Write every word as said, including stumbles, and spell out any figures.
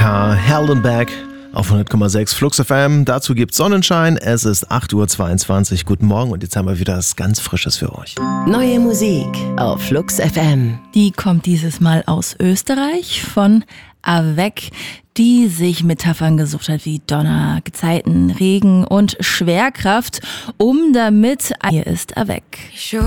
K, Heldenberg auf hundert Komma sechs Flux F M. Dazu gibt's Sonnenschein. Es ist acht Uhr zweiundzwanzig. Guten Morgen und jetzt haben wir wieder was ganz Frisches für euch. Neue Musik auf Flux F M. Die kommt dieses Mal aus Österreich von Avec, die sich Metaphern gesucht hat wie Donner, Gezeiten, Regen und Schwerkraft, um damit... Hier ist Avec.